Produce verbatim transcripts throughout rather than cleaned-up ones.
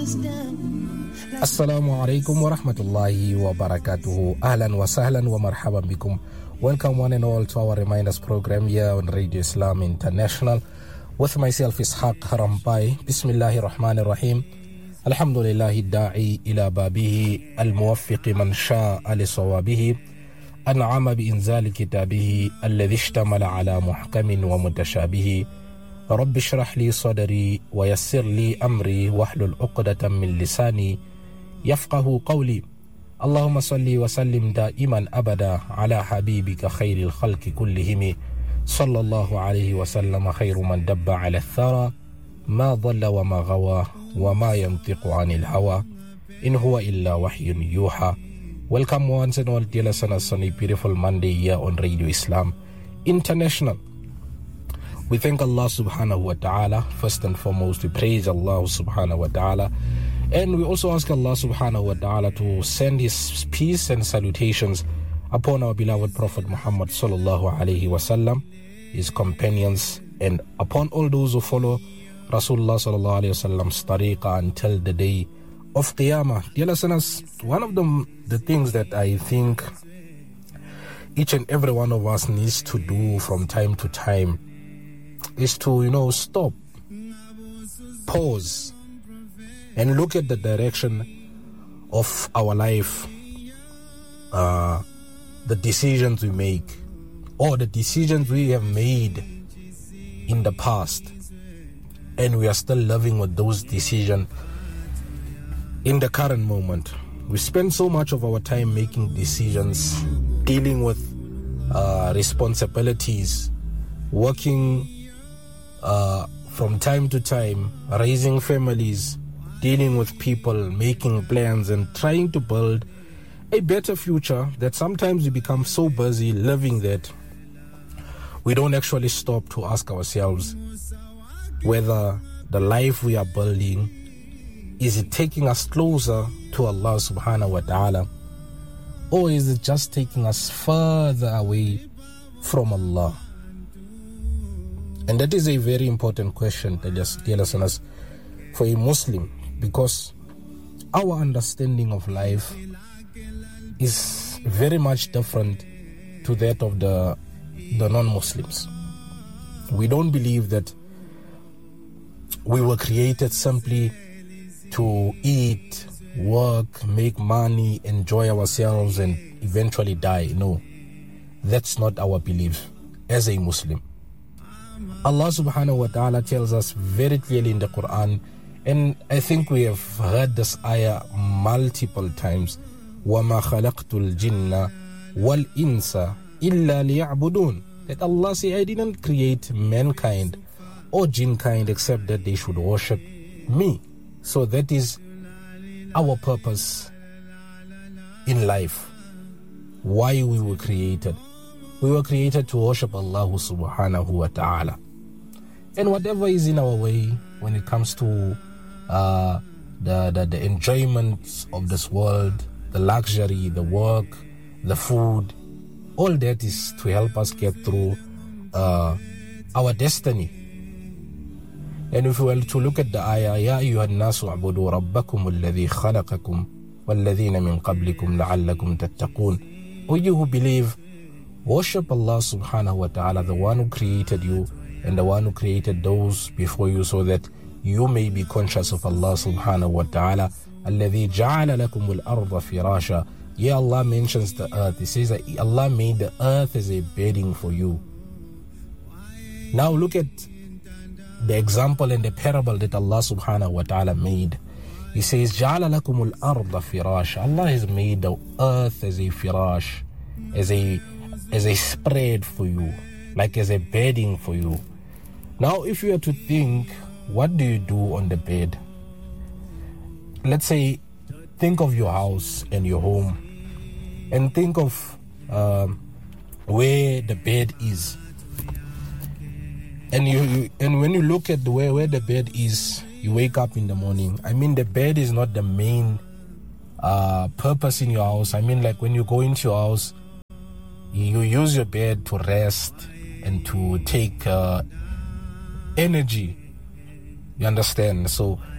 Assalamu alaikum wa rahmatullahi wa barakatuhu. Ahlan wa sahlan wa marhaban bikum. Welcome one and all to our Reminders program here on Radio Islam International with myself Ishaq Harampai. Bismillahir Rahmanir Rahim. Alhamdulillahi da'i ila babihi al-muwaffiq man sha'a li sawabihi an'ama bi inzali kitabihi alladhi ishtamala ala muhkamin wa mutashabihi. Rabbi shrah li sadri wa yassir li amri wahlul 'uqdatan min lisani yafqahu qawli. Allahumma salli wa sallim da'iman abada ala habibika khairil khalqi kullihim sallallahu alayhi wa sallam khairu man dabba ala thara ma dhalla wa ma ghawa wa ma yantiqu anil hawa in huwa illa wahyun yuha. Welcome once and all dear listeners on a beautiful Monday here on Radio Islam International. We thank Allah subhanahu wa ta'ala. First and foremost, we praise Allah subhanahu wa ta'ala. And we also ask Allah subhanahu wa ta'ala to send His peace and salutations upon our beloved Prophet Muhammad sallallahu alayhi wa sallam, his companions, and upon all those who follow Rasulullah sallallahu alayhi wa sallam's tariqah until the day of Qiyamah. Dear listeners, one of the, the things that I think each and every one of us needs to do from time to time is to, you know, stop, pause, and look at the direction of our life, uh, the decisions we make, or the decisions we have made in the past, and we are still living with those decisions in the current moment. We spend so much of our time making decisions, dealing with uh, responsibilities, working uh, from time to time, raising families, dealing with people, making plans, and trying to build a better future, that sometimes we become so busy living that we don't actually stop to ask ourselves whether the life we are building, is it taking us closer to Allah subhanahu wa ta'ala, or is it just taking us further away from Allah? And that is a very important question, dear listeners, for a Muslim, because our understanding of life is very much different to that of the, the non-Muslims. We don't believe that we were created simply to eat, work, make money, enjoy ourselves, and eventually die. No, that's not our belief as a Muslim. Allah subhanahu wa ta'ala tells us very clearly in the Quran, and I think we have heard this ayah multiple times, وَمَا خَلَقْتُ الْجِنَّ وَالْإِنسَ إِلَّا لِيَعْبُدُونَ, that Allah said, I didn't create mankind or jinkind except that they should worship me. So that is our purpose in life, why we were created. We were created to worship Allah subhanahu wa ta'ala. And whatever is in our way when it comes to uh, the, the, the enjoyment of this world, the luxury, the work, the food, all that is to help us get through uh, our destiny. And if we were to look at the ayah, يَا أَيُّهَا النَّاسُ اعْبُدُوا رَبَّكُمُ الَّذِي خَلَقَكُمْ وَالَّذِينَ مِنْ قَبْلِكُمْ لَعَلَّكُمْ تَتَّقُونَ. O you who believe, worship Allah subhanahu wa ta'ala, the one who created you and the one who created those before you, so that you may be conscious of Allah subhanahu wa ta'ala. الَّذِي جَعَلَ لَكُمُ الْأَرْضَ فِرَاشًا. Yeah, Allah mentions the earth. He says that Allah made the earth as a bedding for you. Now look at the example and the parable that Allah subhanahu wa ta'ala made. He says, جَعَلَ لَكُمُ الْأَرْضَ فِرَاشًا. Allah has made the earth as a firash, as a as a spread for you, like as a bedding for you. Now if you were to think, what do you do on the bed? Let's say, think of your house and your home, and think of um, where the bed is. And you, you and when you look at the way where the bed is, you wake up in the morning. I mean, the bed is not the main uh, purpose in your house. I mean, like when you go into your house, you use your bed to rest and to take uh, energy. You understand? So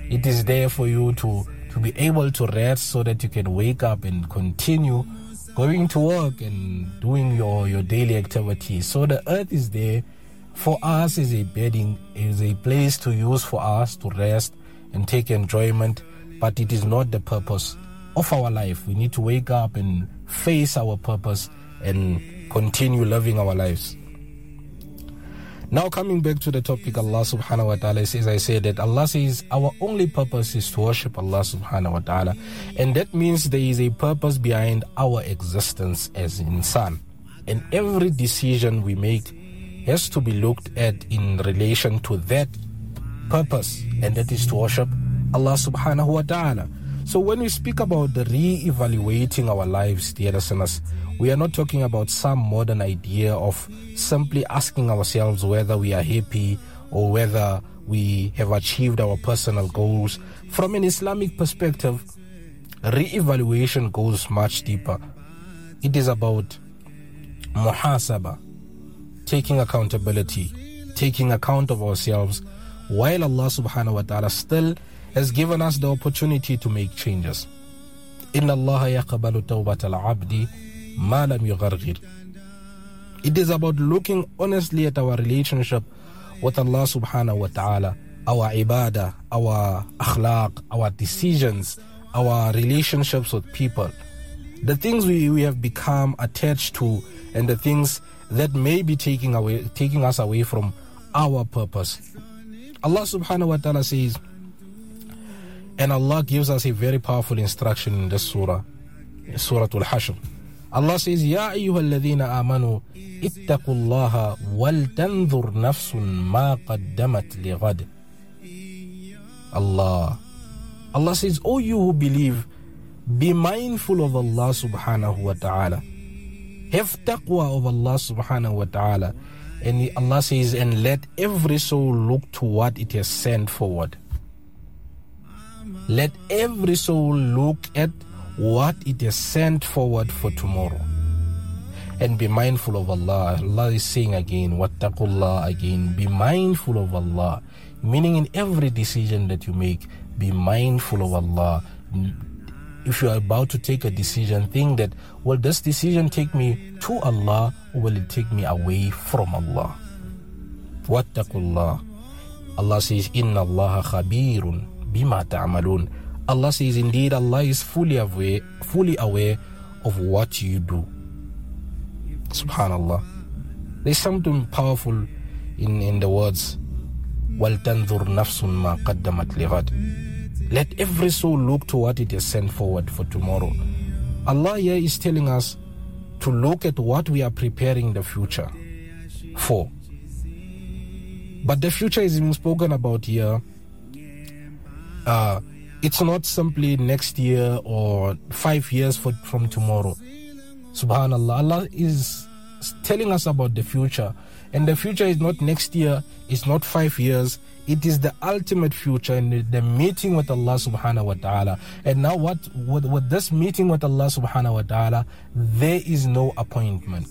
It is there for you to, to be able to rest so that you can wake up and continue going to work and doing your, your daily activities. So the earth is there for us as a bedding, is a place to use for us to rest and take enjoyment, but it is not the purpose of our life. We need to wake up and face our purpose and continue living our lives. Now coming back to the topic, Allah subhanahu wa ta'ala says, I say that Allah says our only purpose is to worship Allah subhanahu wa ta'ala. And that means there is a purpose behind our existence as insan. And every decision we make has to be looked at in relation to that purpose. And that is to worship Allah subhanahu wa ta'ala. So when we speak about the re-evaluating our lives, dear listeners, we are not talking about some modern idea of simply asking ourselves whether we are happy or whether we have achieved our personal goals. From an Islamic perspective, re-evaluation goes much deeper. It is about muhasaba, taking accountability, taking account of ourselves, while Allah subhanahu wa ta'ala still has given us the opportunity to make changes. Inna Allah yaqbalu tawbat al-abdi ma lam yugharghir. It is about looking honestly at our relationship with Allah subhanahu wa ta'ala, our ibadah, our akhlaq, our decisions, our relationships with people, the things we, we have become attached to, and the things that may be taking away, taking us away from our purpose. Allah subhanahu wa ta'ala says, and Allah gives us a very powerful instruction in this surah, Surah Al-Hashr. Allah says, Ya ayyuha alladhina amanu, ittaqullaha wal tanzur nafsun ma qaddamat lighad. Allah. Allah says, O you who believe, be mindful of Allah subhanahu wa ta'ala. Have taqwa of Allah subhanahu wa ta'ala. And Allah says, and let every soul look to what it has sent forward. Let every soul look at what it has sent forward for tomorrow. And be mindful of Allah. Allah is saying again, wattaqullah again, be mindful of Allah. Meaning in every decision that you make, be mindful of Allah. If you are about to take a decision, think that, will this decision take me to Allah or will it take me away from Allah? Wattaqullah. Allah says, Inna Allah khabirun bima ta'malun. Allah says, indeed, Allah is fully aware, fully aware of what you do. Subhanallah. There's something powerful in, in the words, وَلْتَنْظُرْ نَفْسٌ مَا قَدَّمَتْ لِغَدٍ. Let every soul look to what it has sent forward for tomorrow. Allah here is telling us to look at what we are preparing the future for. But the future is being spoken about here. Uh, it's not simply next year or five years for, from tomorrow. Subhanallah, Allah is telling us about the future. And the future is not next year, it's not five years. It is the ultimate future and the, the meeting with Allah subhanahu wa ta'ala. And now what with, with this meeting with Allah subhanahu wa ta'ala, there is no appointment.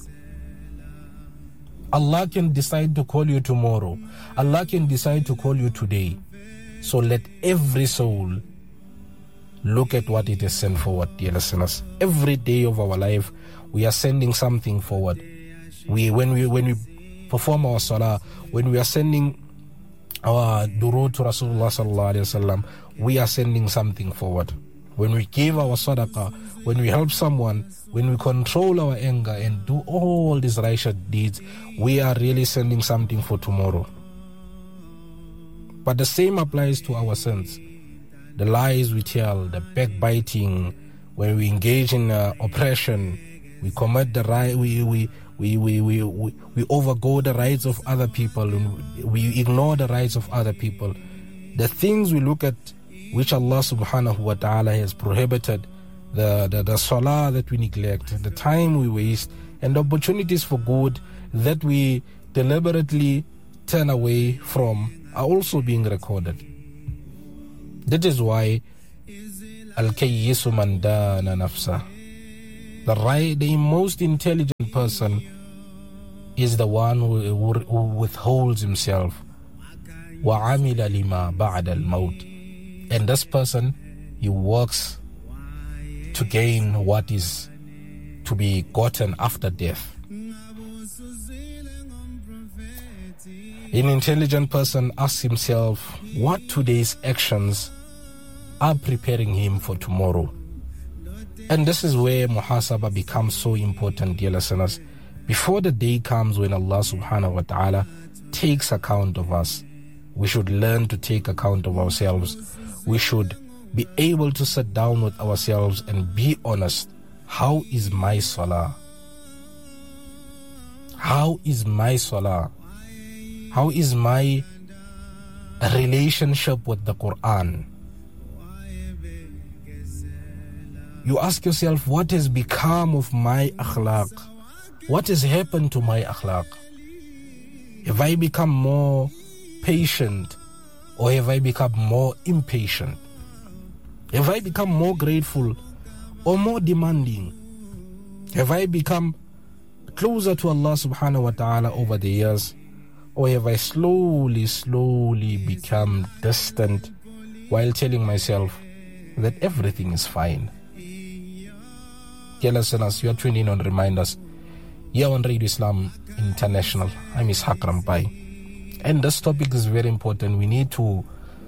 Allah can decide to call you tomorrow. Allah can decide to call you today. So let every soul look at what it is sent forward, dear listeners. Every day of our life, we are sending something forward. We when we when we perform our salah, when we are sending our durood to Rasulullah sallallahu alaihi wasallam, we are sending something forward. When we give our sadaqah, when we help someone, when we control our anger and do all these righteous deeds, we are really sending something for tomorrow. But the same applies to our sins. The lies we tell, the backbiting, when we engage in uh, oppression, we commit the right, we we we we we we, we overgo the rights of other people, and we ignore the rights of other people. The things we look at, which Allah subhanahu wa ta'ala has prohibited, the, the the salah that we neglect, the time we waste, and the opportunities for good that we deliberately turn away from, are also being recorded. That is why al-kayyisu man dana nafsa, the right, the most intelligent person is the one who, who, who withholds himself. Wa amila lima ba'da al-maut, And this person, he works to gain what is to be gotten after death. An intelligent person asks himself what today's actions are preparing him for tomorrow. And this is where muhasabah becomes so important, dear listeners. Before the day comes when Allah subhanahu wa ta'ala takes account of us, we should learn to take account of ourselves. We should be able to sit down with ourselves and be honest. How is my salah? How is my salah? How is my relationship with the Quran? You ask yourself, what has become of my akhlaq? What has happened to my akhlaq? Have I become more patient or have I become more impatient? Have I become more grateful or more demanding? Have I become closer to Allah subhanahu wa ta'ala over the years? Or have I slowly, slowly become distant while telling myself that everything is fine? Dear listeners, you are tuned in on Reminders here on Radio Islam International. I'm Ishaq Rampai. And this topic is very important. We need to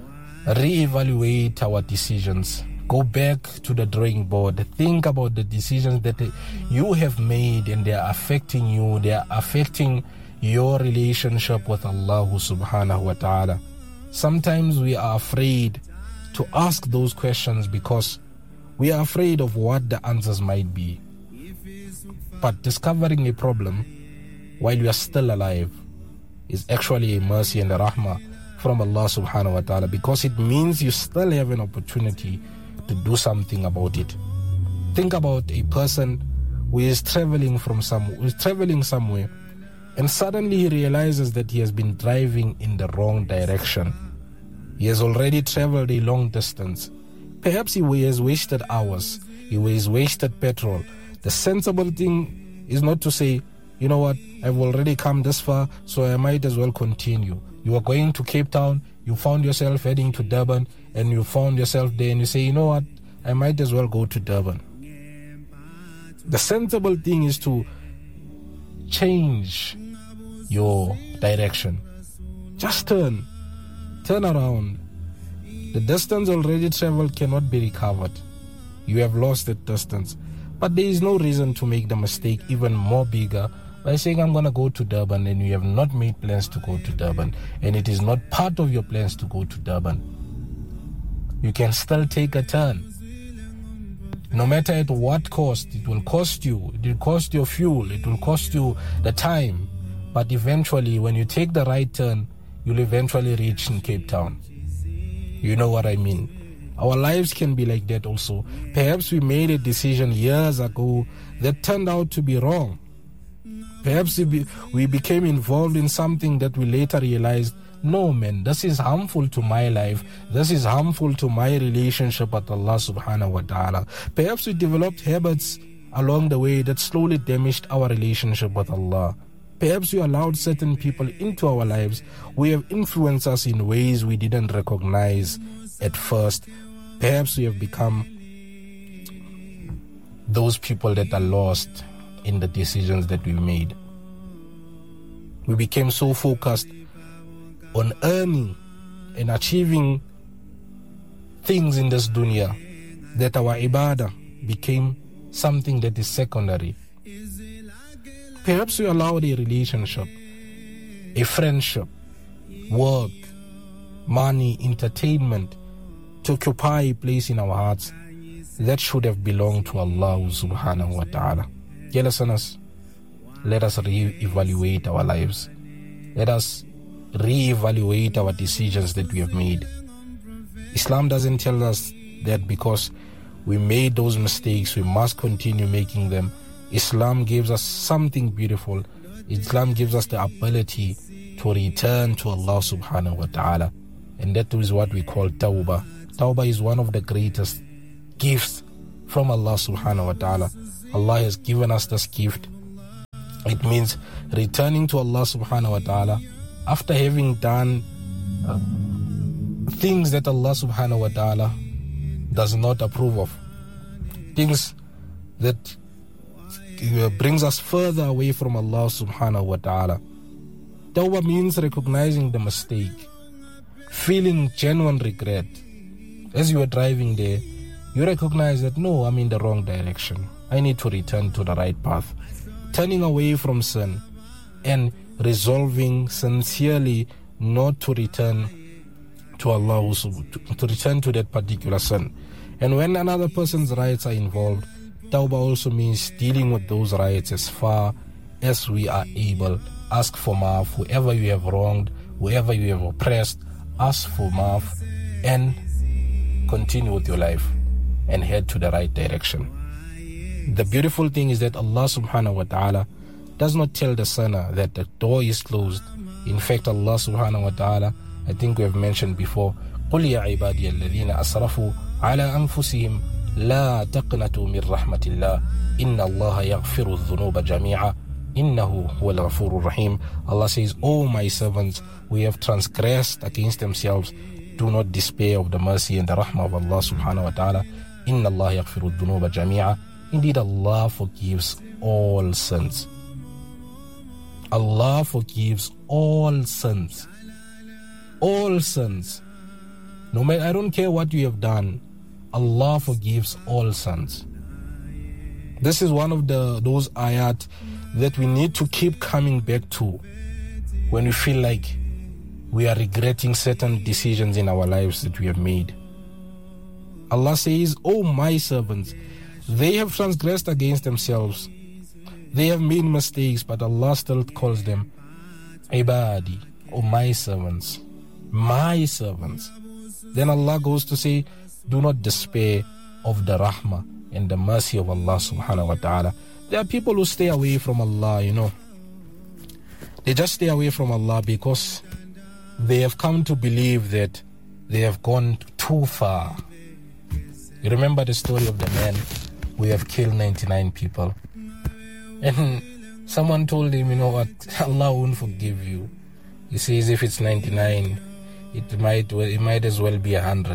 reevaluate our decisions. Go back to the drawing board. Think about the decisions that you have made and they are affecting you. They are affecting your relationship with Allah subhanahu wa ta'ala. Sometimes we are afraid to ask those questions because we are afraid of what the answers might be. But discovering a problem while you are still alive is actually a mercy and a rahmah from Allah subhanahu wa ta'ala, because it means you still have an opportunity to do something about it. Think about a person who is traveling from some who is traveling somewhere, and suddenly he realizes that he has been driving in the wrong direction. He has already traveled a long distance. Perhaps he has wasted hours. He has wasted petrol. The sensible thing is not to say, you know what, I've already come this far, so I might as well continue. You are going to Cape Town, you found yourself heading to Durban, and you found yourself there, and you say, you know what, I might as well go to Durban. The sensible thing is to change your direction. Just turn. Turn around. The distance already traveled cannot be recovered. You have lost that distance. But there is no reason to make the mistake even more bigger by saying, I'm going to go to Durban, and you have not made plans to go to Durban, and it is not part of your plans to go to Durban. You can still take a turn. No matter at what cost, it will cost you. It will cost your fuel. It will cost you the time. But eventually, when you take the right turn, you'll eventually reach in Cape Town. You know what I mean? Our lives can be like that also. Perhaps we made a decision years ago that turned out to be wrong. Perhaps we, be, we became involved in something that we later realized, no man, this is harmful to my life. This is harmful to my relationship with Allah subhanahu wa ta'ala. Perhaps we developed habits along the way that slowly damaged our relationship with Allah. Perhaps we allowed certain people into our lives who have influenced us in ways we didn't recognize at first. Perhaps we have become those people that are lost in the decisions that we made. We became so focused on earning and achieving things in this dunya that our ibadah became something that is secondary. Perhaps we allowed a relationship, a friendship, work, money, entertainment to occupy a place in our hearts that should have belonged to Allah subhanahu wa ta'ala. Dear listeners, let us re-evaluate our lives. Let us re-evaluate our decisions that we have made. Islam doesn't tell us that because we made those mistakes, we must continue making them. Islam gives us something beautiful. Islam gives us the ability to return to Allah subhanahu wa ta'ala. And that is what we call tawbah. Tawbah is one of the greatest gifts from Allah subhanahu wa ta'ala. Allah has given us this gift. It means returning to Allah subhanahu wa ta'ala after having done uh, things that Allah subhanahu wa ta'ala does not approve of, things that uh, brings us further away from Allah subhanahu wa ta'ala. Tawbah means recognizing the mistake, feeling genuine regret. As you are driving there, you recognize that, no, I'm in the wrong direction. I need to return to the right path. Turning away from sin and resolving sincerely not to return to Allah, to return to that particular sin. And when another person's rights are involved, Tawbah also means dealing with those rights as far as we are able. Ask for maaf, whoever you have wronged, whoever you have oppressed, ask for maaf and continue with your life and head to the right direction. The beautiful thing is that Allah subhanahu wa ta'ala does not tell the sinner that the door is closed. In fact, Allah subhanahu wa ta'ala, I think we have mentioned before, قُلْ يَا عِبَادِيَ الَّذِينَ أَسْرَفُوا عَلَىٰ أَنفُسِهِمْ لَا تَقْنَطُوا مِنْ رَحْمَةِ اللَّهِ إِنَّ اللَّهَ يَغْفِرُ الذُّنُوبَ جَمِيعًا إِنَّهُ هُوَ الْغَفُورُ الرَّحِيمُ. Allah says, O my servants, we have transgressed against themselves. Do not despair of the mercy and the rahmah of Allah subhanahu wa ta'ala. إِنَّ اللَّهَ يَغْفِرُ الذُّنُوبَ جَمِيعًا. Indeed, Allah forgives all sins. Allah forgives all sins. All sins. No matter, I don't care what you have done, Allah forgives all sins. This is one of the those ayat that we need to keep coming back to when we feel like we are regretting certain decisions in our lives that we have made. Allah says, O my servants, they have transgressed against themselves. They have made mistakes, but Allah still calls them Ibadi, O my servants, my servants. Then Allah goes to say, do not despair of the rahmah and the mercy of Allah subhanahu wa ta'ala. There are people who stay away from Allah, you know. They just stay away from Allah because they have come to believe that they have gone too far. You remember the story of the man who have killed ninety-nine people? And someone told him, you know what, Allah won't forgive you. He says if it's ninety-nine, it might it might as well be a hundred.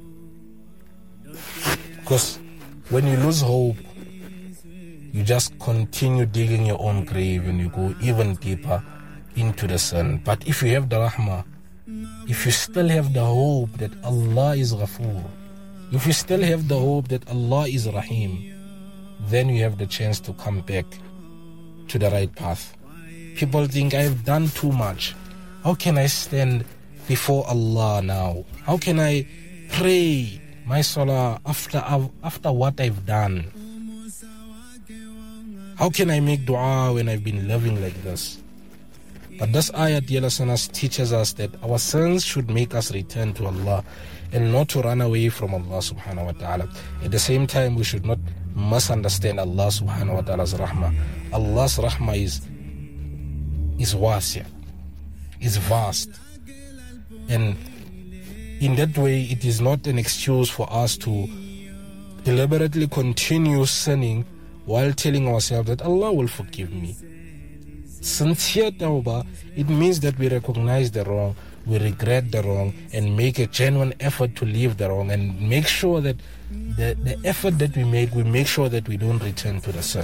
Because when you lose hope, you just continue digging your own grave and you go even deeper into the sin. But if you have the rahmah, if you still have the hope that Allah is Ghafoor, if you still have the hope that Allah is Rahim, then you have the chance to come back to the right path. People think, I've done too much. How can I stand before Allah now? How can I pray my salah after, after what I've done? How can I make dua when I've been living like this? But this ayat, dear listeners, teaches us that our sins should make us return to Allah and not to run away from Allah subhanahu wa ta'ala. At the same time, we should not misunderstand Allah subhanahu wa ta'ala's rahmah. Allah's rahmah is is wasi', is vast. And in that way, it is not an excuse for us to deliberately continue sinning while telling ourselves that Allah will forgive me. Sincere tawbah, it means that we recognize the wrong, we regret the wrong, and make a genuine effort to leave the wrong, and make sure that the, the effort that we make, we make sure that we don't return to the sin.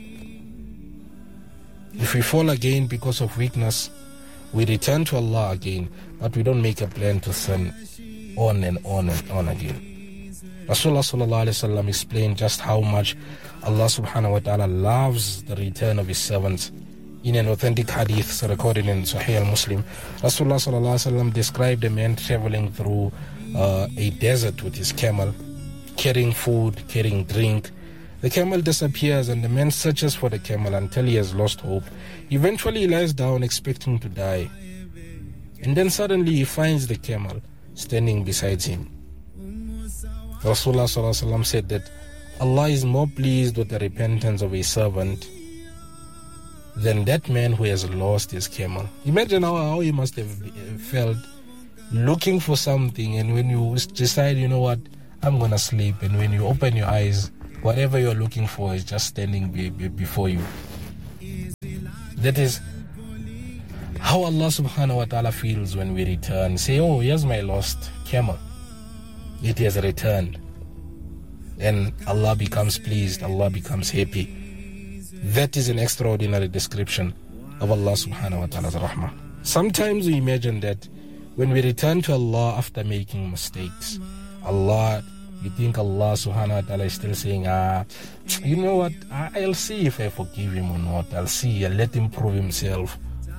If we fall again because of weakness, we return to Allah again, but we don't make a plan to sin on and on and on again. Rasulullah sallallahu alayhi wa sallam explained just how much Allah subhanahu wa ta'ala loves the return of his servants. In an authentic hadith recorded in Sahih al-Muslim, Rasulullah sallallahu alayhi wa sallam described a man traveling through uh, a desert with his camel, carrying food, carrying drink. The camel disappears and the man searches for the camel until he has lost hope. Eventually he lies down expecting to die. And then suddenly he finds the camel standing beside him. Rasulullah sallallahu alayhi wa sallam said that Allah is more pleased with the repentance of a servant than that man who has lost his camel. Imagine how, how he must have felt looking for something, and when you decide, you know what, I'm going to sleep, and when you open your eyes, whatever you're looking for is just standing be, be, before you. That is how Allah subhanahu wa ta'ala feels when we return. Say, oh, here's my lost camel. It has returned. And Allah becomes pleased, Allah becomes happy. That is an extraordinary description of Allah subhanahu wa ta'ala's rahmah. Sometimes we imagine that when we return to Allah after making mistakes, Allah, you think Allah subhanahu wa ta'ala is still saying, ah, you know what, I'll see if I forgive him or not. I'll see, I'll let him prove himself.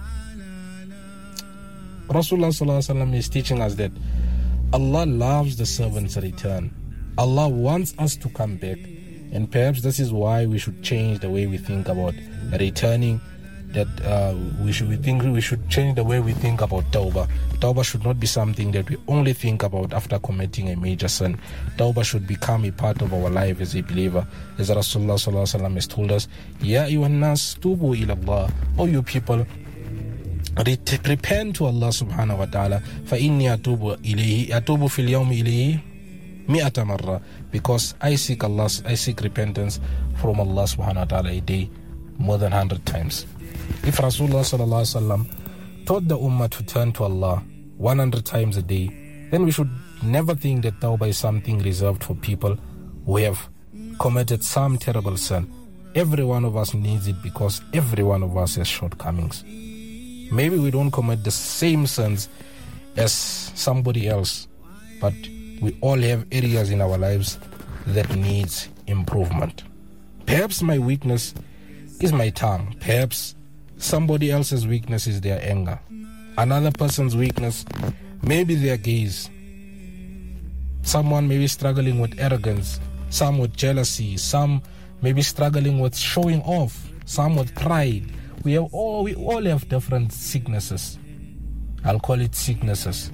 Rasulullah sallallahu alaihi wasallam is teaching us that Allah loves the servant's return. Allah wants us to come back. And perhaps this is why we should change the way we think about returning. That uh, we should we think we should change the way we think about tawbah. Tawbah should not be something that we only think about after committing a major sin. Tawbah should become a part of our life as a believer. As Rasulullah sallallahu alaihi wasallam has told us, Ya ayyuhan nas tubu ila Allah. O you people, repent to Allah subhanahu wa ta'ala. Fa inni atubu ilayhi atubu fil yawmi ilayhi mi'ata marra, because I seek Allah, I seek repentance from Allah subhanahu wa ta'ala a day more than one hundred times. If Rasulullah sallallahu alaihi wasallam taught the ummah to turn to Allah one hundred times a day, then we should never think that tawbah is something reserved for people who have committed some terrible sin. Every one of us needs it, because every one of us has shortcomings. Maybe we don't commit the same sins as somebody else, but we all have areas in our lives that needs improvement. Perhaps my weakness is my tongue. Perhaps somebody else's weakness is their anger. Another person's weakness may be their gaze. Someone may be struggling with arrogance, some with jealousy, some may be struggling with showing off, some with pride. We have all we all have different sicknesses. I'll call it sicknesses.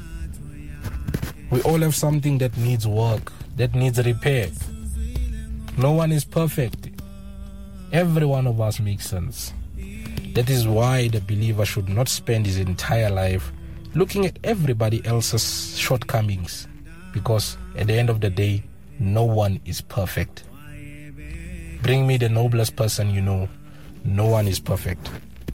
We all have something that needs work, that needs repair. No one is perfect. Every one of us makes sense. That is why the believer should not spend his entire life looking at everybody else's shortcomings, because at the end of the day, no one is perfect. Bring me the noblest person you know. No one is perfect.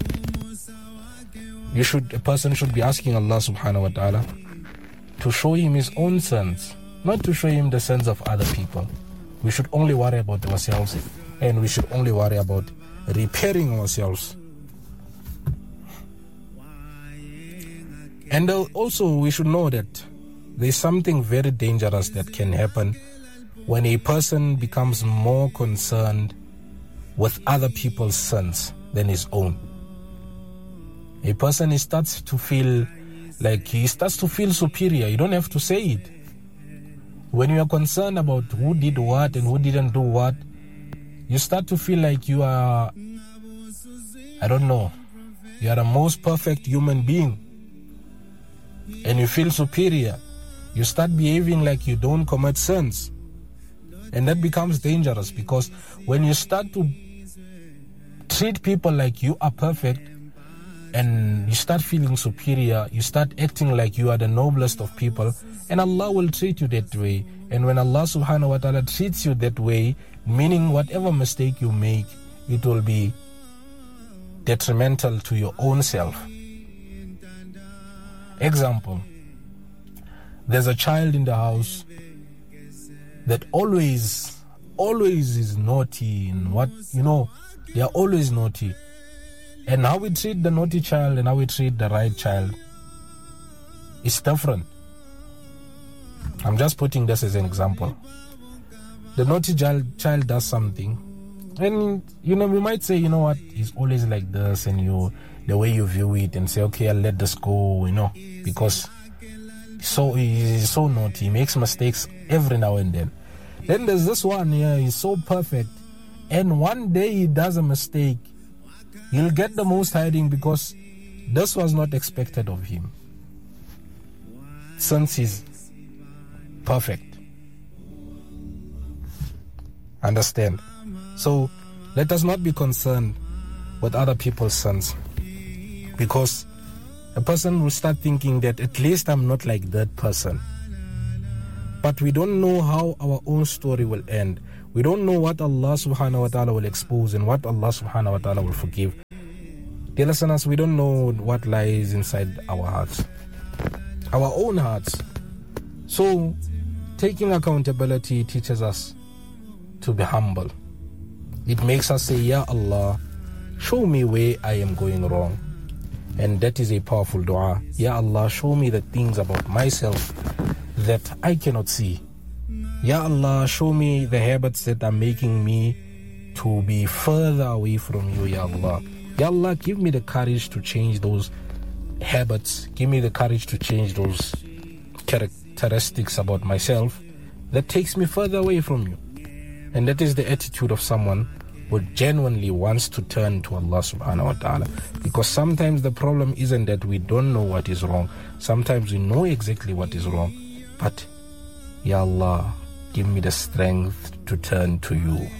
You should, a person should be asking Allah subhanahu wa ta'ala to show him his own sins, not to show him the sins of other people. We should only worry about ourselves, and we should only worry about repairing ourselves. And also we should know that there's something very dangerous that can happen when a person becomes more concerned with other people's sins than his own. A person starts to feel like he starts to feel superior. You don't have to say it. When you are concerned about who did what and who didn't do what, you start to feel like you are, I don't know, you are the most perfect human being. And you feel superior. You start behaving like you don't commit sins. And that becomes dangerous, because when you start to treat people like you are perfect, and you start feeling superior, you start acting like you are the noblest of people, and Allah will treat you that way. And when Allah subhanahu wa ta'ala treats you that way, meaning whatever mistake you make, it will be detrimental to your own self. Example, there's a child in the house that always, always is naughty, and what, you know, they are always naughty. And how we treat the naughty child and how we treat the right child is different. I'm just putting this as an example. The naughty child, child does something, and you know, we might say, you know what, he's always like this, and you, the way you view it, and say, okay, I'll let this go, you know, because so he's so naughty, he makes mistakes every now and then. Then there's this one here, he's so perfect, and one day he does a mistake. He'll get the most hiding, because this was not expected of him, since he's perfect. Understand? So let us not be concerned with other people's sins, because a person will start thinking that at least I'm not like that person. But we don't know how our own story will end. We don't know what Allah subhanahu wa ta'ala will expose and what Allah subhanahu wa ta'ala will forgive. Dear listeners, we don't know what lies inside our hearts, our own hearts. So, taking accountability teaches us to be humble. It makes us say, Ya Allah, show me where I am going wrong. And that is a powerful dua. Ya Allah, show me the things about myself that I cannot see. Ya Allah, show me the habits that are making me to be further away from you, Ya Allah. Ya Allah, give me the courage to change those habits. Give me the courage to change those characteristics about myself that takes me further away from you. And that is the attitude of someone who genuinely wants to turn to Allah subhanahu wa ta'ala. Because sometimes the problem isn't that we don't know what is wrong. Sometimes we know exactly what is wrong. But, Ya Allah, give me the strength to turn to you.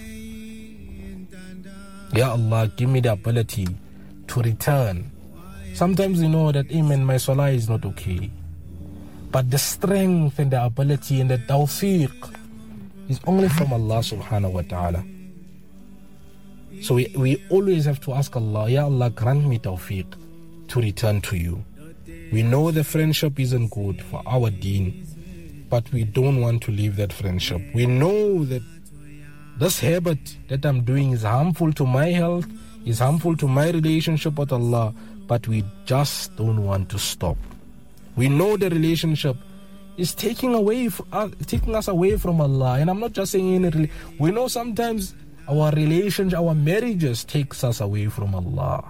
Ya Allah, give me the ability to return. Sometimes we know that, Amen, my salah is not okay. But the strength and the ability and the tawfiq is only from Allah subhanahu wa ta'ala. So we, we always have to ask Allah, Ya Allah, grant me tawfiq to return to you. We know the friendship isn't good for our deen, but we don't want to leave that friendship. We know that this habit that I'm doing is harmful to my health, is harmful to my relationship with Allah, but we just don't want to stop. We know the relationship is taking away, uh, taking us away from Allah. And I'm not just saying any. We know sometimes our relations, our marriages takes us away from Allah.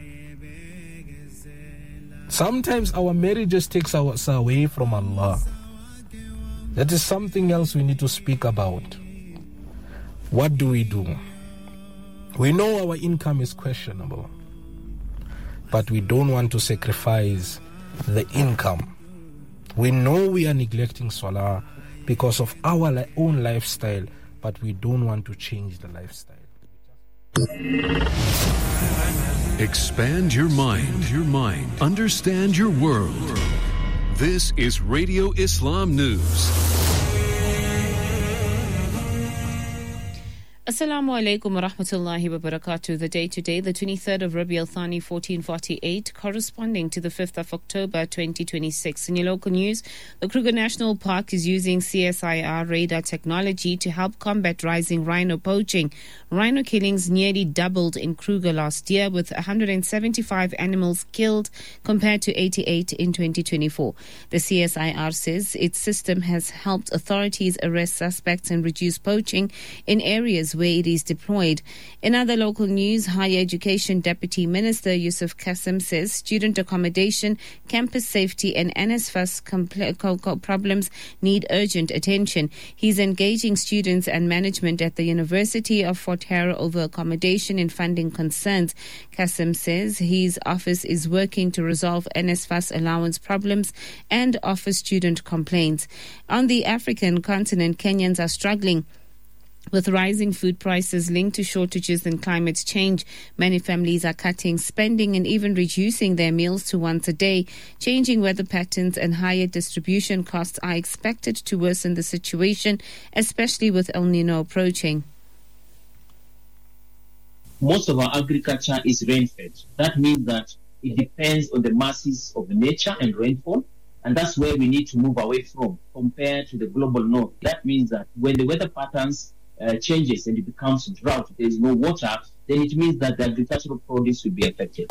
Sometimes our marriages takes us away from Allah. That is something else we need to speak about. What do we do? We know our income is questionable, but we don't want to sacrifice the income. We know we are neglecting salah because of our own lifestyle, but we don't want to change the lifestyle. Expand your mind, your mind. Understand your world. This is Radio Islam News. Assalamu alaikum wa rahmatullahi wa barakatuh. The day today, the twenty-third of Rabi al-Thani fourteen forty-eight, corresponding to the fifth of October twenty twenty-six. In your local news, the Kruger National Park is using C S I R radar technology to help combat rising rhino poaching. Rhino killings nearly doubled in Kruger last year, with one hundred seventy-five animals killed compared to eighty-eight in twenty twenty-four. The C S I R says its system has helped authorities arrest suspects and reduce poaching in areas where it is deployed. In other local news, Higher Education Deputy Minister Yusuf Kassim says student accommodation, campus safety and N S F A S compl- problems need urgent attention. He's engaging students and management at the University of Fort Hare over accommodation and funding concerns. Kassim says his office is working to resolve N S F A S allowance problems and offer student complaints. On the African continent, Kenyans are struggling with rising food prices linked to shortages and climate change. Many families are cutting spending and even reducing their meals to once a day. Changing weather patterns and higher distribution costs are expected to worsen the situation, especially with El Nino approaching. Most of our agriculture is rain-fed. That means that it depends on the masses of the nature and rainfall, and that's where we need to move away from compared to the global north. That means that when the weather patterns Uh, changes and it becomes drought, there is no water, then it means that the agricultural produce will be affected.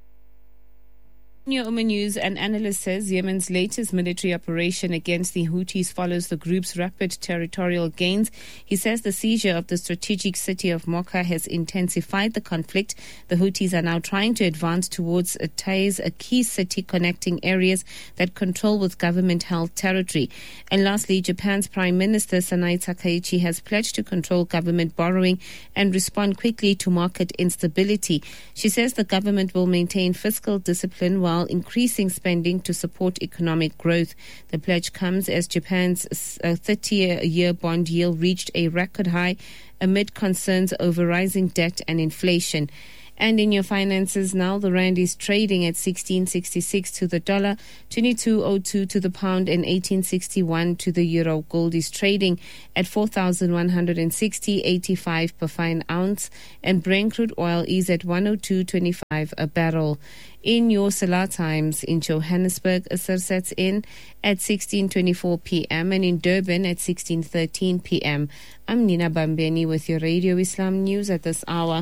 New Oman News, an analyst says Yemen's latest military operation against the Houthis follows the group's rapid territorial gains. He says the seizure of the strategic city of Mocha has intensified the conflict. The Houthis are now trying to advance towards Taiz, a key city connecting areas that control with government-held territory. And lastly, Japan's Prime Minister Sanae Takaichi has pledged to control government borrowing and respond quickly to market instability. She says the government will maintain fiscal discipline while increasing spending to support economic growth. The pledge comes as Japan's thirty-year bond yield reached a record high amid concerns over rising debt and inflation. And in your finances now, the rand is trading at sixteen sixty-six to the dollar, twenty-two oh two to the pound, and eighteen sixty-one to the euro. Gold is trading at four thousand one hundred sixty, eighty-five per fine ounce, and Brent crude oil is at one oh two twenty-five a barrel. In your Salah times, in Johannesburg, Asr sets in at sixteen twenty-four p.m. and in Durban at sixteen thirteen p.m. I'm Nina Bambeni with your Radio Islam News at this hour.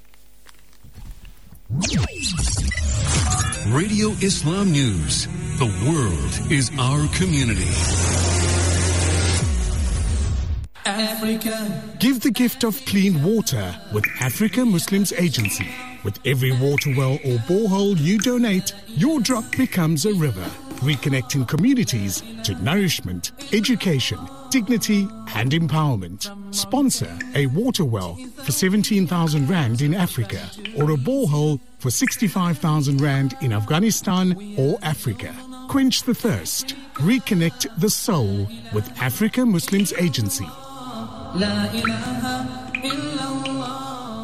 Radio Islam News. The world is our community. Africa. Give the gift of clean water with Africa Muslims Agency. With every water well or borehole you donate, your drop becomes a river, reconnecting communities to nourishment, education, dignity and empowerment. Sponsor a water well for seventeen thousand rand in Africa or a borehole for sixty-five thousand rand in Afghanistan or Africa. Quench the thirst. Reconnect the soul with Africa Muslims Agency. La ilaha illallah.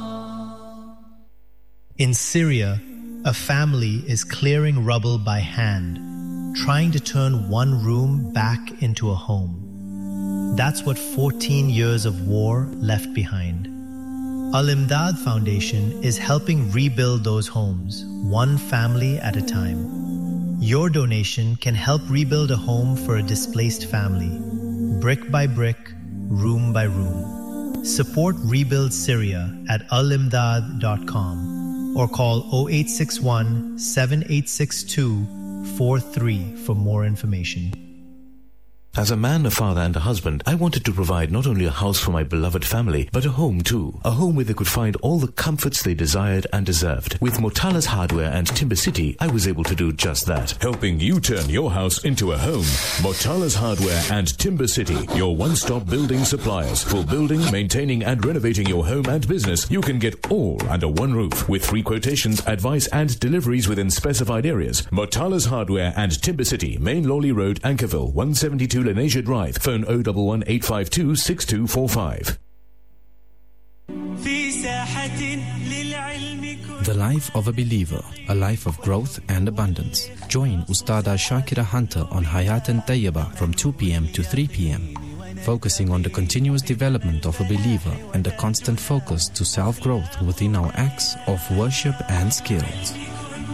In Syria, a family is clearing rubble by hand, trying to turn one room back into a home. That's what fourteen years of war left behind. Al-Imdad Foundation is helping rebuild those homes, one family at a time. Your donation can help rebuild a home for a displaced family, brick by brick, room by room. Support Rebuild Syria at al imdad dot com. or call oh eight six one, seven eight six two, four three for more information. As a man, a father and a husband, I wanted to provide not only a house for my beloved family, but a home too. A home where they could find all the comforts they desired and deserved. With Motala's Hardware and Timber City, I was able to do just that. Helping you turn your house into a home. Motala's Hardware and Timber City, your one-stop building suppliers. For building, maintaining and renovating your home and business, you can get all under one roof. With free quotations, advice and deliveries within specified areas. Motala's Hardware and Timber City, Main Lawley Road, Ankerville, one seventy-two Lenasia Drive. Phone oh one one, eight five two, six two four five. The life of a believer, a life of growth and abundance. Join Ustada Shakira Hunter on Hayatan Tayyaba from two p.m. to three p.m. focusing on the continuous development of a believer and a constant focus to self-growth within our acts of worship and skills.